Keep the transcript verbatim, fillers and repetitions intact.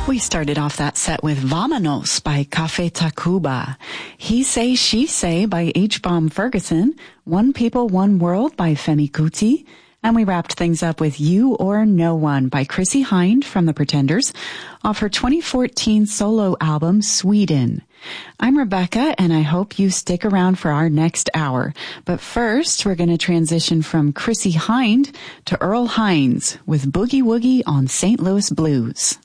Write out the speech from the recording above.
We started off that set with Vámonos by Café Tacuba, He Say, She Say by H-Bomb Ferguson, One People, One World by Femi Kuti, and we wrapped things up with You or No One by Chrissie Hynde from The Pretenders off her twenty fourteen solo album, Sweden. I'm Rebecca, and I hope you stick around for our next hour. But first, we're going to transition from Chrissie Hynde to Earl Hines with Boogie Woogie on Saint Louis Blues.